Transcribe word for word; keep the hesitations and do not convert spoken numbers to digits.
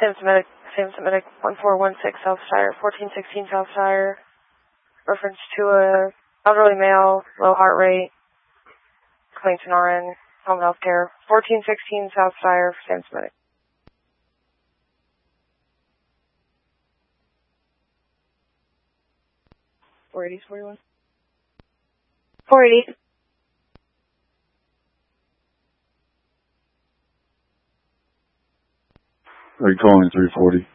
Sam Semitic, Sam Semitic, one four one six South Shire, fourteen sixteen South Shire. Reference to a elderly male, low heart rate, Clinton R N, home health care, fourteen sixteen South Shire, Sam Semitic. four eighty, forty-one. four eighty. Are you calling three forty?